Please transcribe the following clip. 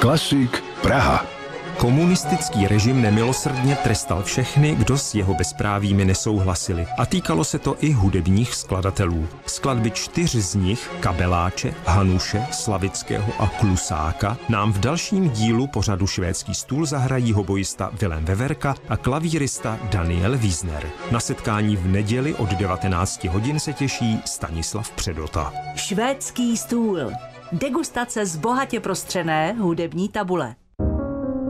Klasik Praha. Komunistický režim nemilosrdně trestal všechny, kdo s jeho bezprávími nesouhlasili. A týkalo se to i hudebních skladatelů. Skladby 4 z nich, Kabeláče, Hanuše, Slavického a Klusáka, nám v dalším dílu pořadu Švédský stůl zahrají hoboista Vilém Veverka a klavírista Daniel Wiesner. Na setkání v neděli od 19 hodin se těší Stanislav Předota. Švédský stůl. Degustace z bohatě prostřené hudební tabule.